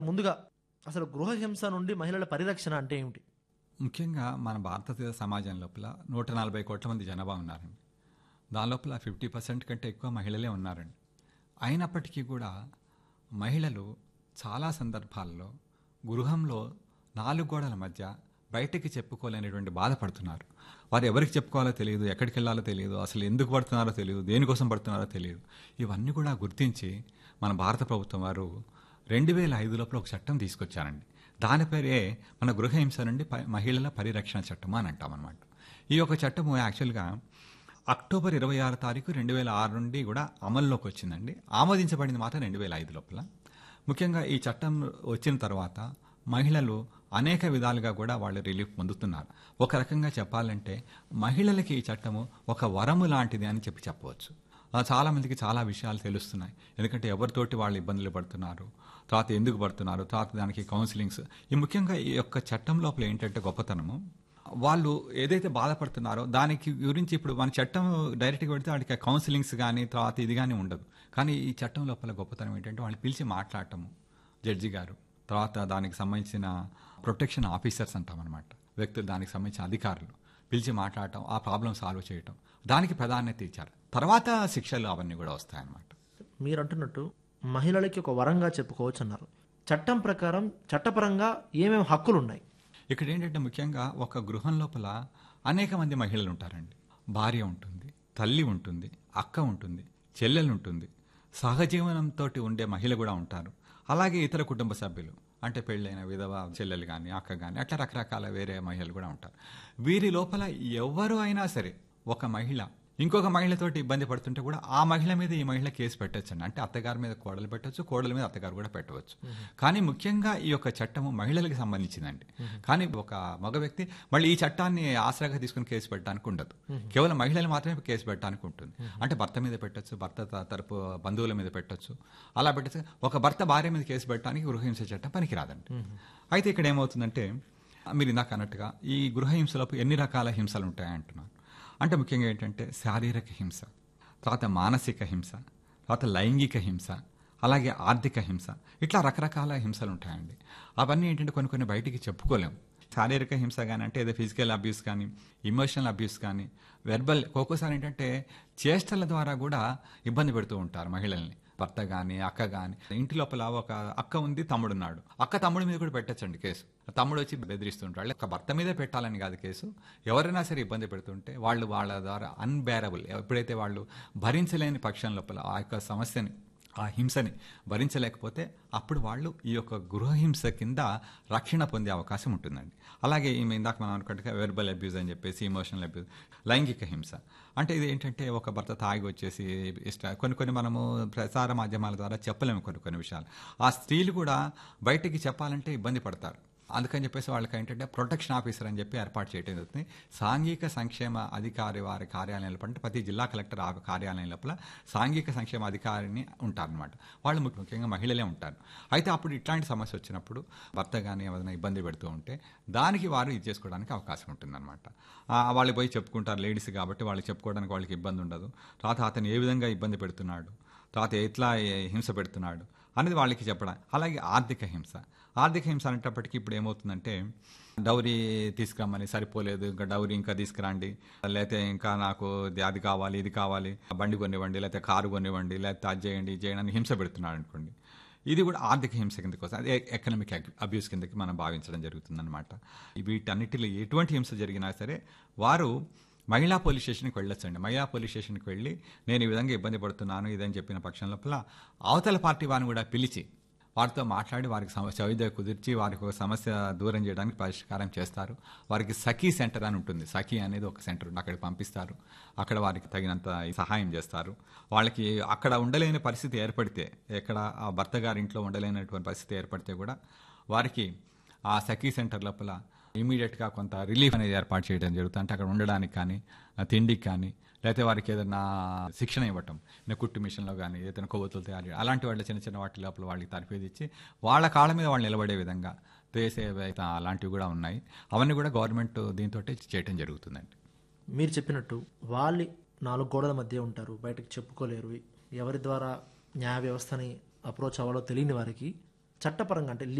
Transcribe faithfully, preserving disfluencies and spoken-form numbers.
ముందుగా అసలు గృహహింస నుండి మహిళల పరిరక్షణ అంటే ఏమిటి? ముఖ్యంగా మన భారతదేశ సమాజం లోపల నూట నలభై కోట్ల మంది జనాభా ఉన్నారండి. దాని లోపల ఫిఫ్టీ పర్సెంట్ కంటే ఎక్కువ మహిళలే ఉన్నారండి. అయినప్పటికీ కూడా మహిళలు చాలా సందర్భాల్లో గృహంలో నాలుగు గోడల మధ్య బయటకి చెప్పుకోలేనటువంటి బాధపడుతున్నారు. వారు ఎవరికి చెప్పుకోవాలో తెలియదు, ఎక్కడికి వెళ్ళాలో తెలియదు, అసలు ఎందుకు పడుతున్నారో తెలియదు, దేనికోసం పడుతున్నారో తెలియదు. ఇవన్నీ కూడా గుర్తించి మన భారత ప్రభుత్వం వారు రెండు వేల ఐదు లోపల ఒక చట్టం తీసుకొచ్చారండి. దాని పేరే మన గృహహింస నుండి ప మహిళల పరిరక్షణ చట్టం అని అంటాం అనమాట. ఈ యొక్క చట్టము యాక్చువల్గా అక్టోబర్ ఇరవై ఆరు తారీఖు రెండు వేల ఆరు నుండి కూడా అమల్లోకి వచ్చిందండి. ఆమోదించబడింది మాత్రం రెండు వేల ఐదు లోపల. ముఖ్యంగా ఈ చట్టం వచ్చిన తర్వాత మహిళలు అనేక విధాలుగా కూడా వాళ్ళు రిలీఫ్ పొందుతున్నారు. ఒక రకంగా చెప్పాలంటే మహిళలకి ఈ చట్టము ఒక వరము లాంటిది అని చెప్పి చెప్పవచ్చు. చాలా మందికి చాలా విషయాలు తెలుస్తున్నాయి. ఎందుకంటే ఎవరితోటి వాళ్ళు ఇబ్బందులు పడుతున్నారు, తర్వాత ఎందుకు పడుతున్నారు, తర్వాత దానికి కౌన్సిలింగ్స్. ఈ ముఖ్యంగా ఈ యొక్క చట్టం లోపల ఏంటంటే గొప్పతనము, వాళ్ళు ఏదైతే బాధపడుతున్నారో దానికి గురించి ఇప్పుడు మన చట్టం డైరెక్ట్గా పెడితే వాడికి కౌన్సిలింగ్స్ కానీ తర్వాత ఇది కానీ ఉండదు. కానీ ఈ చట్టం లోపల గొప్పతనం ఏంటంటే వాళ్ళు పిలిచి మాట్లాడటము, జడ్జి గారు, తర్వాత దానికి సంబంధించిన ప్రొటెక్షన్ ఆఫీసర్స్ అంటామన్నమాట, వ్యక్తులు, దానికి సంబంధించిన అధికారులు పిలిచి మాట్లాడటం, ఆ ప్రాబ్లం సాల్వ్ చేయటం, దానికి ప్రాధాన్యత ఇచ్చారు. తర్వాత శిక్షలు అవన్నీ కూడా వస్తాయన్నమాట. మీరు అంటున్నట్టు మహిళలకి ఒక వరంగా చెప్పుకోవచ్చు అన్నారు. చట్టం ప్రకారం చట్టపరంగా ఏమేమి హక్కులు ఉన్నాయి? ఇక్కడ ఏంటంటే ముఖ్యంగా ఒక గృహం లోపల అనేక మంది మహిళలు ఉంటారండి. భార్య ఉంటుంది, తల్లి ఉంటుంది, అక్క ఉంటుంది, చెల్లెలు ఉంటుంది, సహజీవనంతో ఉండే మహిళ కూడా ఉంటారు. అలాగే ఇతర కుటుంబ సభ్యులు అంటే పెళ్ళైన విధవ చెల్లెలు కానీ అక్క కానీ అట్లా రకరకాల వేరే మహిళలు కూడా ఉంటారు. వీరి లోపల ఎవరు అయినా సరే ఒక మహిళ ఇంకొక మహిళతోటి ఇబ్బంది పడుతుంటే కూడా ఆ మహిళ మీద ఈ మహిళ కేసు పెట్టొచ్చండి. అంటే అత్తగారి మీద కోడలు పెట్టవచ్చు, కోడల మీద అత్తగారు కూడా పెట్టవచ్చు. కానీ ముఖ్యంగా ఈ యొక్క చట్టము మహిళలకు సంబంధించిందండి. కానీ ఒక మగ వ్యక్తి మళ్ళీ ఈ చట్టాన్ని ఆసరాగా తీసుకుని కేసు పెట్టడానికి ఉండదు. కేవలం మహిళలు మాత్రమే కేసు పెట్టడానికి ఉంటుంది. అంటే భర్త మీద పెట్టచ్చు, భర్త తరపు బంధువుల మీద పెట్టచ్చు, అలా పెట్టచ్చు. ఒక భర్త భార్య మీద కేసు పెట్టడానికి గృహహింస చట్టం పనికిరాదండి. అయితే ఇక్కడ ఏమవుతుందంటే మీరు ఇందాక అన్నట్టుగా ఈ గృహహింసలోపు ఎన్ని రకాల హింసలు ఉంటాయంటున్నారు. అంటే ముఖ్యంగా ఏంటంటే శారీరక హింస, తర్వాత మానసిక హింస, తర్వాత లైంగిక హింస, అలాగే ఆర్థిక హింస, ఇట్లా రకరకాల హింసలు ఉంటాయండి. అవన్నీ ఏంటంటే కొన్ని కొన్ని బయటికి చెప్పుకోలేము. శారీరక హింస కానీ అంటే ఏదో ఫిజికల్ అబ్యూస్ కానీ, ఇమోషనల్ అబ్యూస్ కానీ, వెర్బల్, ఒక్కోసారి ఏంటంటే చేష్టల ద్వారా కూడా ఇబ్బంది పెడుతూ ఉంటారు మహిళల్ని. భర్త కానీ అక్క కానీ, ఇంటి లోపల ఒక అక్క ఉంది, తమ్ముడున్నాడు, అక్క తమ్ముడి మీద కూడా పెట్టచ్చండి కేసు. తమ్ముడు వచ్చి బెదిరిస్తుంటాడు. ఒక భర్త మీదే పెట్టాలని కాదు కేసు, ఎవరైనా సరే ఇబ్బంది పెడుతుంటే వాళ్ళు వాళ్ళ ద్వారా అన్బేరబుల్, ఎప్పుడైతే వాళ్ళు భరించలేని పక్షం లోపల ఆ యొక్క సమస్యని, ఆ హింసని భరించలేకపోతే అప్పుడు వాళ్ళు ఈ యొక్క గృహహింస కింద రక్షణ పొందే అవకాశం ఉంటుందండి. అలాగే ఈమె ఇందాక మనం అనుకుంటే వెర్బల్ అబ్యూజ్ అని చెప్పేసి, ఇమోషనల్ అబ్యూజ్, లైంగిక హింస అంటే ఇది ఏంటంటే ఒక భర్త తాగి వచ్చేసి ఇష్ట కొన్ని కొన్ని మనము ప్రసార మాధ్యమాల ద్వారా చెప్పలేము కొన్ని కొన్ని విషయాలు. ఆ స్త్రీలు కూడా బయటికి చెప్పాలంటే ఇబ్బంది పడతారు. అందుకని చెప్పేసి వాళ్ళకి ఏంటంటే ప్రొటెక్షన్ ఆఫీసర్ అని చెప్పి ఏర్పాటు చేయడం జరుగుతుంది. సాంఘిక సంక్షేమ అధికారి వారి కార్యాలయం లోపల, అంటే ప్రతి జిల్లా కలెక్టర్ కార్యాలయం లోపల సాంఘిక సంక్షేమ అధికారిని ఉంటారనమాట. వాళ్ళు ముఖ్యంగా మహిళలే ఉంటారు. అయితే అప్పుడు ఇట్లాంటి సమస్య వచ్చినప్పుడు భర్త కానీ ఏదైనా ఇబ్బంది పెడుతూ ఉంటే దానికి వారు ఇది చేసుకోవడానికి అవకాశం ఉంటుందన్నమాట. వాళ్ళు పోయి చెప్పుకుంటారు, లేడీస్ కాబట్టి వాళ్ళు చెప్పుకోవడానికి వాళ్ళకి ఇబ్బంది ఉండదు. తర్వాత అతను ఏ విధంగా ఇబ్బంది పెడుతున్నాడు, తర్వాత ఎట్లా హింస పెడుతున్నాడు అనేది వాళ్ళకి చెప్పడం. అలాగే ఆర్థిక హింస, ఆర్థిక హింస అనేటప్పటికీ ఇప్పుడు ఏమవుతుందంటే డౌరీ తీసుకురమ్మని, సరిపోలేదు ఇంకా డౌరీ ఇంకా తీసుకురండి, లేకపోతే ఇంకా నాకు అది కావాలి ఇది కావాలి, బండి కొనివ్వండి, లేకపోతే కారు కొనివ్వండి, లేకపోతే అది చేయండి ఇది చేయండి అని హింస పెడుతున్నాడు అనుకోండి. ఇది కూడా ఆర్థిక హింస కిందకి వస్తుంది. అది ఎకనామిక్ అబ్యూస్ కిందకి మనం భావించడం జరుగుతుందన్నమాట. వీటన్నిటిలో ఎటువంటి హింస జరిగినా సరే వారు మహిళా పోలీస్ స్టేషన్కి వెళ్ళొచ్చండి. మహిళా పోలీస్ స్టేషన్కి వెళ్ళి నేను ఈ విధంగా ఇబ్బంది పడుతున్నాను ఇదని చెప్పిన పక్షం లోపల అవతల పార్టీ వారిని కూడా పిలిచి వారితో మాట్లాడి వారికి సమస్య కుదిర్చి వారికి ఒక సమస్య దూరం చేయడానికి పరిష్కారం చేస్తారు. వారికి సఖీ సెంటర్ అని ఉంటుంది. సఖీ అనేది ఒక సెంటర్ ఉంది, అక్కడికి పంపిస్తారు. అక్కడ వారికి తగినంత సహాయం చేస్తారు. వాళ్ళకి అక్కడ ఉండలేని పరిస్థితి ఏర్పడితే, ఎక్కడ ఆ భర్త గారి ఇంట్లో ఉండలేనటువంటి పరిస్థితి ఏర్పడితే కూడా వారికి ఆ సఖీ సెంటర్ లోపల ఇమీడియట్గా కొంత రిలీఫ్ అనేది ఏర్పాటు చేయడం జరుగుతుంది. అంటే అక్కడ ఉండడానికి కానీ, తిండికి కానీ, లేకపోతే వారికి ఏదైనా శిక్షణ ఇవ్వటం, కుట్టు మిషన్లో కానీ ఏదైనా కొవ్వొత్తులు తయారు అలాంటి వాళ్ళ చిన్న చిన్న వాటి లోపల వాళ్ళకి తరఫేది ఇచ్చి వాళ్ళ కాళ్ళ మీద వాళ్ళు నిలబడే విధంగా వేసే అలాంటివి కూడా ఉన్నాయి. అవన్నీ కూడా గవర్నమెంట్ దీంతో చేయటం జరుగుతుందండి. మీరు చెప్పినట్టు వాళ్ళు నాలుగు గోడల మధ్య ఉంటారు, బయటకు చెప్పుకోలేరు, ఎవరి ద్వారా న్యాయ వ్యవస్థని అప్రోచ్ అవ్వాలో తెలియని వారికి చట్టపరంగా అంటే